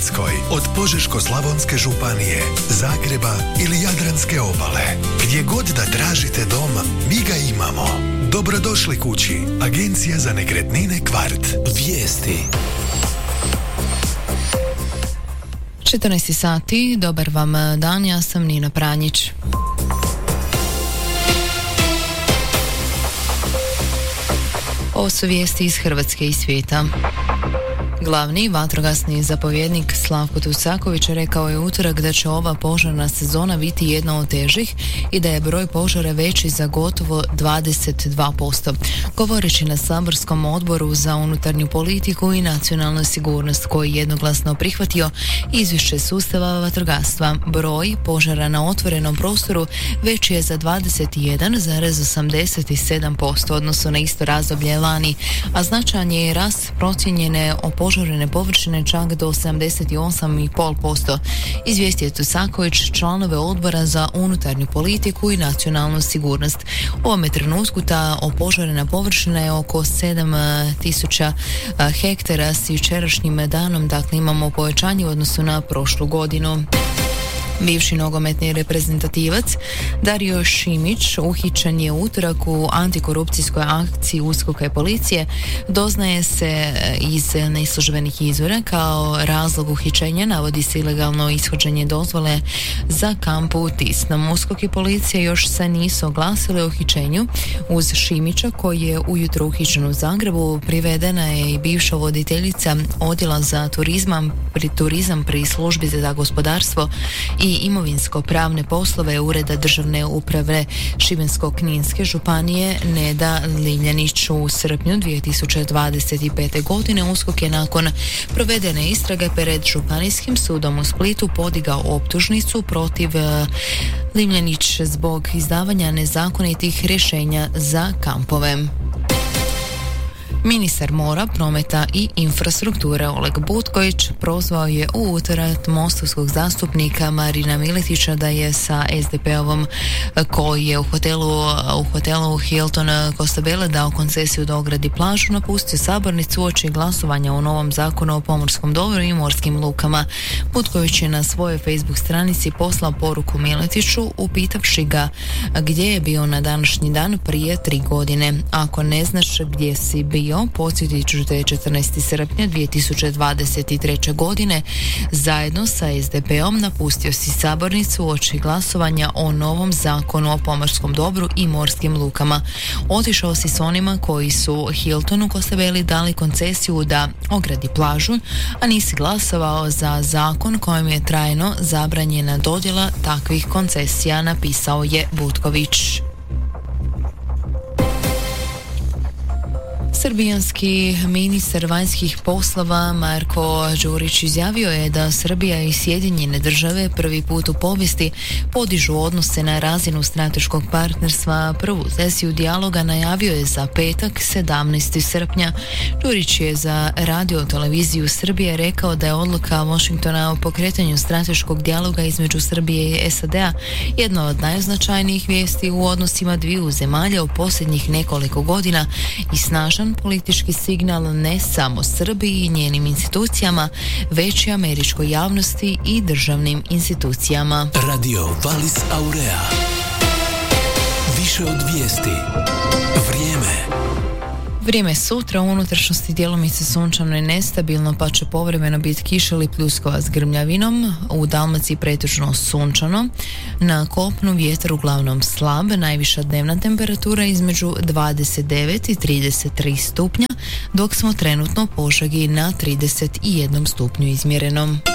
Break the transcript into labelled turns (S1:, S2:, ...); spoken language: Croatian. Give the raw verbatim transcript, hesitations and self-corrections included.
S1: Hrvatskoj, od Požeško-slavonske županije, Zagreba ili Jadranske obale. Gdje god da tražite dom, mi ga imamo. Dobrodošli kući. Agencija za nekretnine Kvart. Vijesti.
S2: četrnaest sati, dobar vam dan, ja sam Nina Pranjić. Ovo su vijesti iz Hrvatske i svijeta. Glavni vatrogasni zapovjednik Slavko Tucaković rekao je u utorak da će ova požarna sezona biti jedna od težih i da je broj požara veći za gotovo dvadeset dva posto. Govoreći na saborskom odboru za unutarnju politiku i nacionalnu sigurnost, koji je jednoglasno prihvatio izvješće sustava vatrogastva, broj požara na otvorenom prostoru veći je za dvadeset jedan zarez osamdeset sedam posto odnosno na isto razdoblje lani, a značajan je rast procijenjene opožarne površine čak do sedamdeset osam zarez pet posto. Izvijestio je Tucaković članove odbora za unutarnju politiku i nacionalnu sigurnost. U ovome trenutku ta opožarena površina je oko sedam tisuća hektara s jučerašnjim danom, dakle imamo povećanje u odnosu na prošlu godinu. Bivši nogometni reprezentativac Dario Šimić uhićen je u utorak u antikorupcijskoj akciji USKOK-a i policije. Doznaje se iz neslužbenih izvora kao razlog uhićenja navodi se ilegalno ishođenje dozvole za kamp u Tisnom. USKOK i policija još se nisu oglasili o uhićenju. Uz Šimića, koji je ujutro uhićen u Zagrebu, privedena je i bivša voditeljica odjela za turizam pri turizam pri službi za gospodarstvo i imovinsko-pravne poslove Ureda državne uprave Šibensko-kninske županije Neda Livljanić. U srpnju dvije tisuće dvadeset pete. godine USKOK je nakon provedene istrage pred Županijskim sudom u Splitu podigao optužnicu protiv Livljanić zbog izdavanja nezakonitih rješenja za kampove. Ministar mora, prometa i infrastrukture Oleg Butković prozvao je u utorak mostovskog zastupnika Marina Miletića da je sa es de pe-ovom koji je u hotelu, u hotelu Hilton Costabile dao koncesiju da ogradi plažu, napustio sabornicu uoči glasovanja o novom zakonu o pomorskom dobru i morskim lukama. Butković je na svojoj Facebook stranici poslao poruku Miletiću upitavši ga gdje je bio na današnji dan prije tri godine. Ako ne znaš gdje si bio, podsjetit ću te četrnaestog srpnja dvije tisuće dvadeset treće. godine zajedno sa es de pe-om napustio si sabornicu uoči glasovanja o novom zakonu o pomorskom dobru i morskim lukama. Otišao si s onima koji su Hiltonu Costabeli dali koncesiju da ogradi plažu, a nisi glasovao za zakon kojim je trajno zabranjena dodjela takvih koncesija, napisao je Butković. Srbijanski ministar vanjskih poslova Marko Đurić izjavio je da Srbija i Sjedinjene države prvi put u povijesti podižu odnose na razinu strateškog partnerstva. Prvu sesiju dijaloga najavio je za petak sedamnaestog srpnja. Đurić je za radio televiziju Srbije rekao da je odluka Washingtona o pokretanju strateškog dijaloga između Srbije i es a de-a jedna od najznačajnijih vijesti u odnosima dviju zemalja u posljednjih nekoliko godina i snažan politički signal ne samo Srbiji i njenim institucijama, već i američkoj javnosti i državnim institucijama.
S1: Radio Valis Aurea. Više od vijesti. Vrijeme.
S2: Vrijeme sutra u unutrašnjosti djelomice sunčano i nestabilno, pa će povremeno biti kiša ili pljuskova s grmljavinom. U Dalmaciji pretežno sunčano. Na kopnu vjetar uglavnom slab, najviša dnevna temperatura između dvadeset devet i trideset tri stupnja, dok smo trenutno Požegi na trideset jedan stupnju izmjerenom.